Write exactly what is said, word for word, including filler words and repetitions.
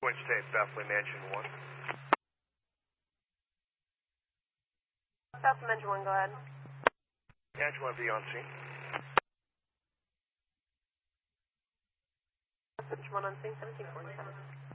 Point State, Bethlehem Mansion one. Bethlehem Mansion one, go ahead. Mansion one, be on scene. Mansion one on scene, seventeen forty-seven.